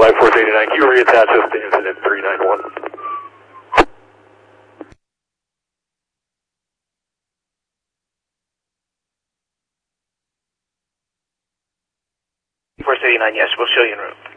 Life Force 89, can you reattach us to incident 391? Force 89, yes, we'll show you en route.